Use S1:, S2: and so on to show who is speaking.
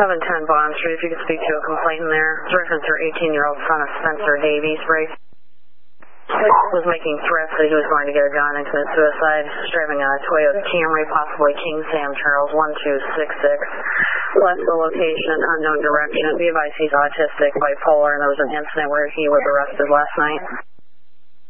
S1: 710 Bond Street, if you could speak to a complaint in there. It's reference your 18-year-old son of Spencer Davies, Brace. Was making threats that he was going to get a gun and commit suicide. He's driving a Toyota Camry, possibly King Sam Charles 1266. Left the location, unknown direction. Be advised he's autistic, bipolar, and there was an incident where he was arrested last night.